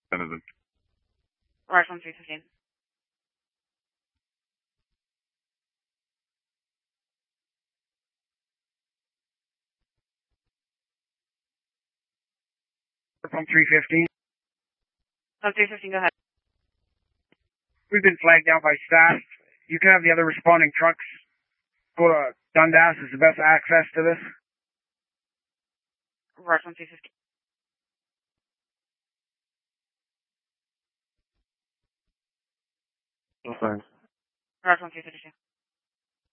Citizen. Rush 1315. From 315. 315, go ahead. We've been flagged down by staff. You can have the other responding trucks go to Dundas is the best access to this. Rush 1315. No thanks. Rush 1352.